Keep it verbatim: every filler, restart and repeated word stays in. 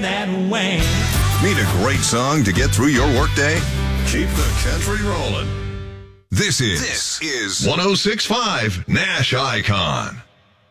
that wang. Need a great song to get through your workday? Keep the country rolling. This is This is one oh six point five Nash Icon.